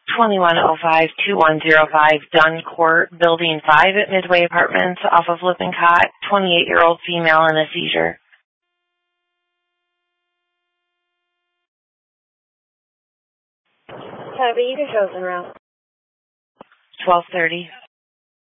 2105-2105 Dunn Court, Building 5 at Midway Apartments off of Lippincott, 28-year-old female in a seizure. Toby, you can show us in around 12:30.